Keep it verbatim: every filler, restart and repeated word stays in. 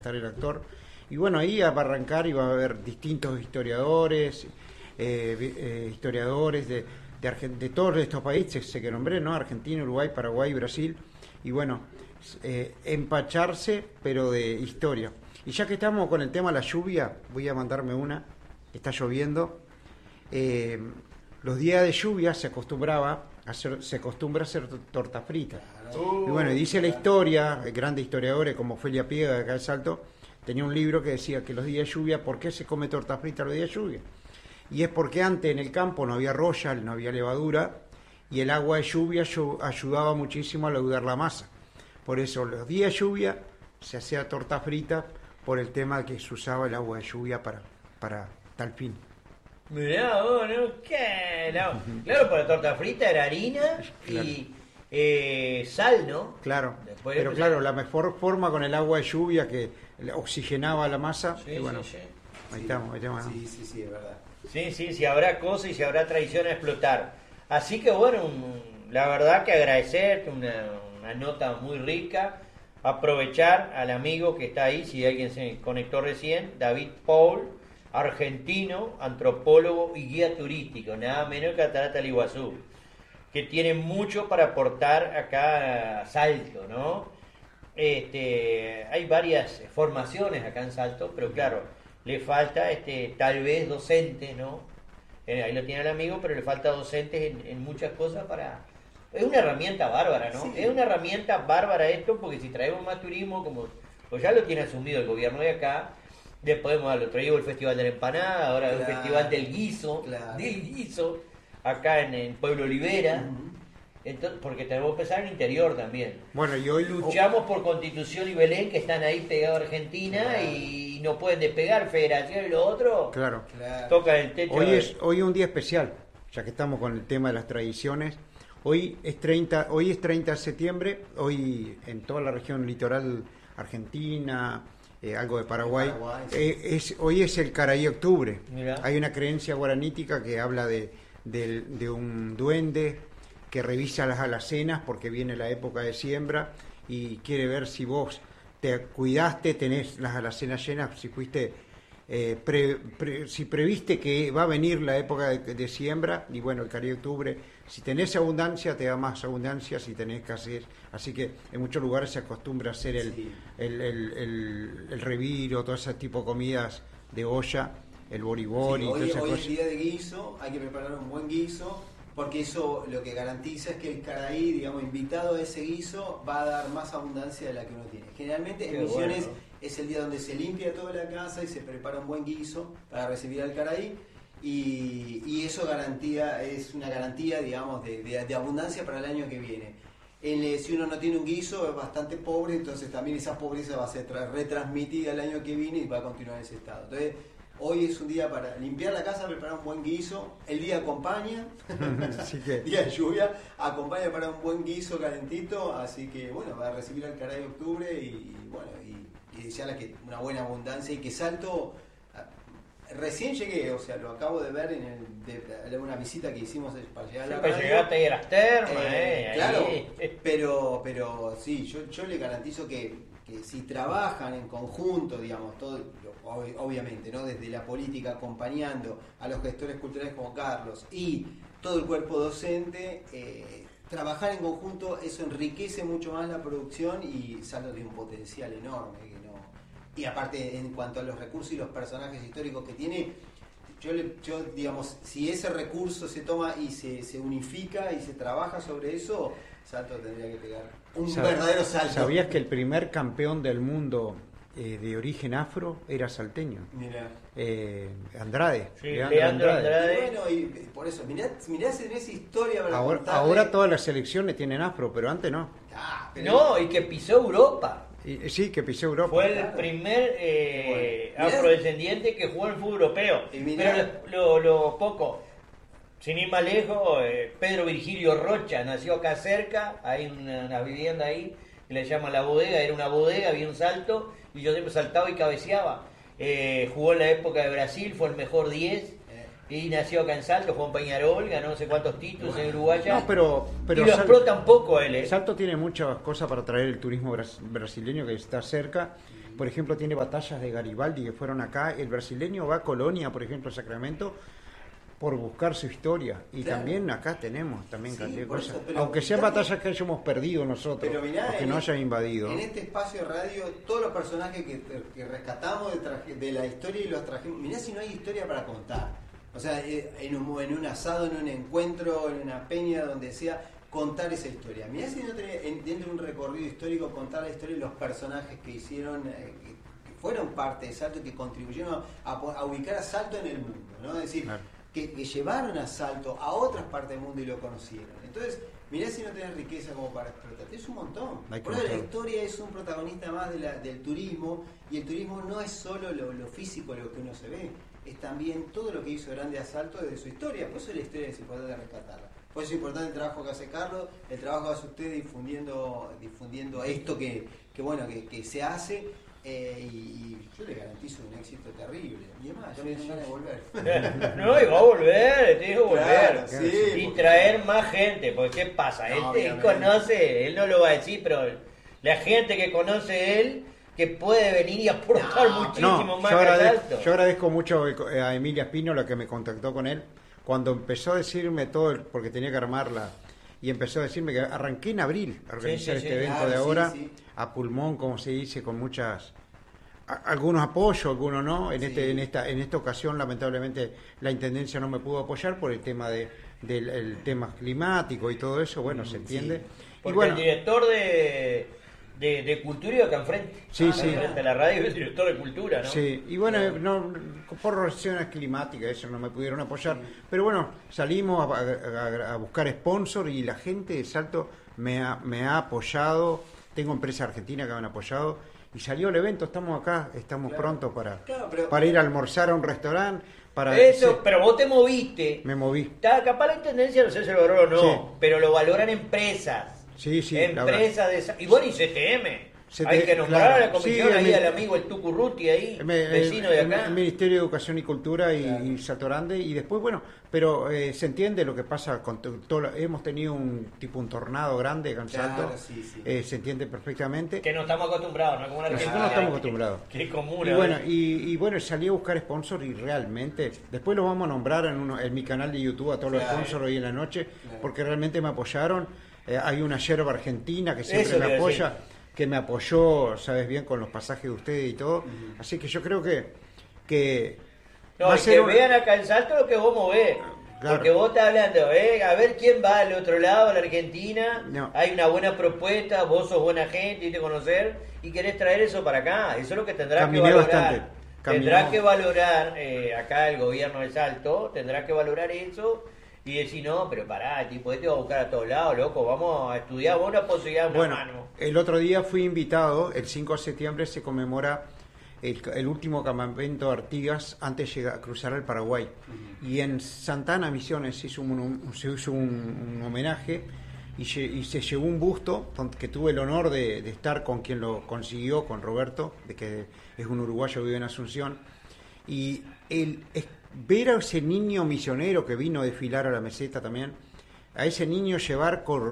estar el actor. Y bueno, ahí va a arrancar y va a haber distintos historiadores, eh, eh, historiadores de, de, Argent- de todos estos países que nombré, ¿no? Argentina, Uruguay, Paraguay, Brasil. Y bueno, eh, empacharse, pero de historia. Y ya que estamos con el tema de la lluvia, voy a mandarme una. Está lloviendo. Eh, los días de lluvia se acostumbraba a hacer, se acostumbra a hacer torta frita. Uh, y bueno, dice la historia, grandes historiadores como Felia Piega de acá de Salto, tenía un libro que decía que los días de lluvia, ¿por qué se come torta frita los días de lluvia? Y es porque antes en el campo no había royal, no había levadura, y el agua de lluvia ayudaba muchísimo a leudar la masa. Por eso los días de lluvia se hacía torta frita por el tema de que se usaba el agua de lluvia para, para tal fin. Mirá vos, ¿no? ¿Qué? No. Claro, para la torta frita era harina Claro. y eh, sal, ¿no? Claro, Después pero empezar- claro, la mejor forma con el agua de lluvia que oxigenaba la masa, Sí, y bueno, sí, sí. ahí Sí, estamos, ahí estamos. ¿no? Sí, sí, sí, es verdad. Sí, sí, si habrá cosas y si habrá tradición a explotar. Así que bueno, un- la verdad que agradecerte, una, una nota muy rica. Aprovechar al amigo que está ahí, si alguien se conectó recién, David Paul, argentino, antropólogo y guía turístico, nada menos que Catarata del Iguazú, que tiene mucho para aportar acá a Salto, ¿no? Este, hay varias formaciones acá en Salto, pero claro, le falta este, tal vez docentes, ¿no? Eh, ahí lo tiene el amigo, pero le falta docentes en, en muchas cosas para... Es una herramienta bárbara, ¿no? Sí. Es una herramienta bárbara esto, porque si traemos más turismo, como pues ya lo tiene asumido el gobierno de acá, después lo traigo el Festival de la Empanada, ahora el Claro, Festival del Guiso, claro. del Guiso, acá en, en Pueblo Olivera, Ujú. entonces, porque tenemos que pensar en el interior también. Bueno, y hoy Luchamos por Constitución y Belén, que están ahí pegados a Argentina, Claro. y no pueden despegar, Federación y lo otro, claro, Claro. tocan el techo. hoy de- es hoy un día especial, ya que estamos con el tema de las tradiciones. Hoy es treinta, hoy es treinta de septiembre, hoy en toda la región litoral argentina, eh, algo de Paraguay, Paraguay, sí. eh, es, hoy es el Caraí Octubre. Mirá. Hay una creencia guaranítica que habla de, del- de un duende que revisa las alacenas porque viene la época de siembra y quiere ver si vos te cuidaste, tenés las alacenas llenas, si fuiste, eh, pre- pre- si previste que va a venir la época de, de siembra, y bueno, el Caribe Octubre, si tenés abundancia, te da más abundancia, si tenés escasez. Así que en muchos lugares se acostumbra a hacer el, Sí. el, el, el- el reviro, todo ese tipo de comidas de olla, el boribori, Sí, y todas hoy, esas hoy es cosas. día de guiso, hay que preparar un buen guiso, porque eso lo que garantiza es que el caraí, digamos, invitado a ese guiso, va a dar más abundancia de la que uno tiene. Generalmente en Qué Misiones bueno. es el día donde se limpia toda la casa y se prepara un buen guiso para recibir al caraí, y, y eso garantía, es una garantía, digamos, de, de- de abundancia para el año que viene. En, eh, si uno no tiene un guiso es bastante pobre, entonces también esa pobreza va a ser tra- retransmitida el año que viene y va a continuar en ese estado. Entonces, hoy es un día para limpiar la casa, preparar un buen guiso. El día acompaña, Así que día de lluvia, acompaña para un buen guiso calentito. Así que, bueno, va a recibir al Caray de Octubre y, y, bueno, y, y desearle que una buena abundancia y que Salto. ah, Recién llegué, o sea, lo acabo de ver en el, de, de una visita que hicimos para llegar a la Siempre radio. llegaste ahí a las termas, Eh, eh, ahí. claro, pero, pero sí, yo, yo le garantizo que, que si trabajan en conjunto, digamos, todo, ob- obviamente, ¿no? Desde la política acompañando a los gestores culturales como Carlos y todo el cuerpo docente, eh, trabajar en conjunto, eso enriquece mucho más la producción y Salto tiene un potencial enorme. Que no, y aparte, en cuanto a los recursos y los personajes históricos que tiene, yo, le- yo digamos, si ese recurso se toma y se, se unifica y se trabaja sobre eso, Salto tendría que pegar un ¿Sab- verdadero salto. ¿Sabías que el primer campeón del mundo eh, de origen afro era salteño? Mira. Eh, Andrade. Sí, Leandro Andrade. Y bueno, y por eso, mirá, mirá en esa historia para Ahora, contarle. ahora todas las selecciones tienen afro, pero antes no. Ah, pero- No, y que pisó Europa. Y, eh, sí, que pisó Europa. Fue el Claro. primer eh, Bueno, mirá. afrodescendiente que jugó en el fútbol europeo. Y mirá. Pero lo, lo poco, sin ir más lejos, eh, Pedro Virgilio Rocha nació acá cerca, hay una, una vivienda ahí que le llaman La Bodega, era una bodega, había un salto y yo siempre saltaba y cabeceaba. Eh, jugó en la época de Brasil, fue el mejor diez y nació acá en Salto, jugó en Peñarol, ganó no sé cuántos títulos en Uruguaya. No, pero, pero y lo Sal- explotan poco a él. eh. Salto tiene muchas cosas para traer el turismo bras- brasileño que está cerca. por ejemplo tiene batallas de Garibaldi que fueron acá. El brasileño va a Colonia, por ejemplo, a Sacramento, por buscar su historia. Y claro, también acá tenemos también sí, cantidad de cosas. Eso, aunque sean batallas que hayamos perdido nosotros, mirá, o que no hayan invadido. En este espacio de radio, todos los personajes que, que rescatamos de, traje, de la historia y los trajimos, mirá si no hay historia para contar. O sea, en un, en un asado, en un encuentro, en una peña, donde sea, contar esa historia. Mirá si no tenés, dentro de un recorrido histórico, contar la historia de los personajes que hicieron, eh, que, que fueron parte de Salto, que contribuyeron a, a ubicar a Salto en el mundo, ¿no? Es decir, claro, que, que llevaron a Salto a otras partes del mundo y lo conocieron. Entonces, mirá si no tenés riqueza como para explotar. Es un montón. Por eso la historia es un protagonista más de la, del turismo, y el turismo no es solo lo, lo físico, lo que uno se ve, es también todo lo que hizo grande a Salto desde su historia. Por eso la historia es importante rescatarla. Por eso es importante el trabajo que hace Carlos, el trabajo que hace usted difundiendo, difundiendo esto que, que bueno, que, que se hace. Eh, y, y yo le garantizo un éxito terrible. Y además, yo me tengo ganas de volver. No, y va a volver, tiene que volver. Claro, sí, y porque... traer más gente, porque ¿qué pasa? No, él, él conoce, él no lo va a decir, pero la gente que conoce él, que puede venir y aportar no, muchísimo no, más yo que agradezco, Salto. Yo agradezco mucho a Emilia Espino, la que me contactó con él, cuando empezó a decirme todo, porque tenía que armarla, y empezó a decirme que arranqué en abril a organizar sí, sí, este sí, evento claro, de ahora, sí, sí. a pulmón, como se dice, con muchas... algunos apoyos, algunos no. En sí. este, en esta, en esta ocasión, lamentablemente, la intendencia no me pudo apoyar por el tema de, del el tema climático y todo eso. Bueno, se entiende. Sí. Porque y bueno, el director de, de, de cultura iba acá enfrente. Sí, ah, sí. Enfrente de la radio, el director de cultura, ¿no? Sí. Y bueno, no, por razones climáticas, eso no me pudieron apoyar. Sí. Pero bueno, salimos a, a, a buscar sponsor y la gente de Salto me ha, me ha apoyado. Tengo empresas argentinas que me han apoyado. Y salió el evento, estamos acá, estamos claro, pronto para, claro, pero, para ir a almorzar a un restaurante. Para eso, sí, pero vos te moviste. Me moví. Está, capaz la intendencia, no sé si lo valoró o no, sí. pero lo valoran empresas. Sí, sí. Empresas de esa, y bueno, y C T M. C T M. Hay que nombrar claro, a la comisión sí, ahí mi, al amigo el Tucu Ruti ahí, me, vecino de acá. El Ministerio de Educación y Cultura y, claro. y Salto Grande, y después, bueno, pero eh, se entiende lo que pasa con todo, hemos tenido un tipo un tornado grande acá en Salto, claro, sí, sí. Eh, se entiende perfectamente. Que no estamos acostumbrados, ¿no? Como una Nosotros no estamos acostumbrados. Qué común. Y bueno, y, y bueno, salí a buscar sponsor y realmente, después lo vamos a nombrar en, uno, en mi canal de YouTube a todos claro. los sponsors hoy en la noche, claro. porque realmente me apoyaron. Eh, hay una yerba argentina que siempre Eso me apoya. Decir. que me apoyó, sabes bien, con los pasajes de ustedes y todo. Uh-huh. Así que yo creo que... que no, va a ser que una... vean acá en Salto lo que vos movés. Claro. Porque vos estás hablando, ¿eh? A ver quién va al otro lado, a la Argentina. No. Hay una buena propuesta, vos sos buena gente y te conocer y querés traer eso para acá. Eso es lo que tendrás Caminé que valorar. Bastante. Tendrás que valorar, eh, acá el gobierno de Salto, tendrá que valorar eso... Y decir, no, pero pará, tipo, este va a buscar a todos lados, loco, vamos a estudiar, vos una posibilidad, una bueno, mano. El otro día fui invitado, el cinco de septiembre se conmemora el, el último campamento de Artigas antes de llegar, cruzar al Paraguay. Uh-huh. Y en Santana, Misiones, se hizo un, un, se hizo un, un homenaje y, y se llevó un busto que tuve el honor de, de estar con quien lo consiguió, con Roberto, de que es un uruguayo, vive en Asunción. Y él... Es, ver a ese niño misionero que vino a desfilar a la meseta también, a ese niño llevar cor